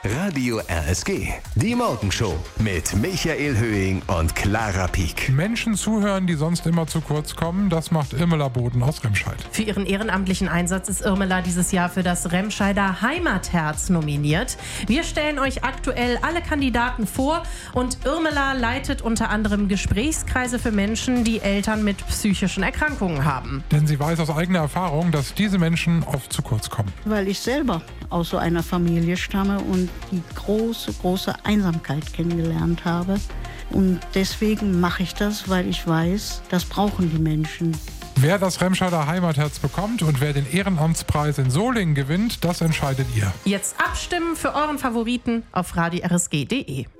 Radio RSG. Die Morgenshow mit Michael Höhing und Clara Pieck. Menschen zuhören, die sonst immer zu kurz kommen, das macht Irmela Boden aus Remscheid. Für ihren ehrenamtlichen Einsatz ist Irmela dieses Jahr für das Remscheider Heimatherz nominiert. Wir stellen euch aktuell alle Kandidaten vor und Irmela leitet unter anderem Gesprächskreise für Menschen, die Eltern mit psychischen Erkrankungen haben. Denn sie weiß aus eigener Erfahrung, dass diese Menschen oft zu kurz kommen. Weil ich selber aus so einer Familie stamme und die große Einsamkeit kennengelernt habe. Und deswegen mache ich das, weil ich weiß, das brauchen die Menschen. Wer das Remscheider Heimatherz bekommt und wer den Ehrenamtspreis in Solingen gewinnt, das entscheidet ihr. Jetzt abstimmen für euren Favoriten auf radio-rsg.de.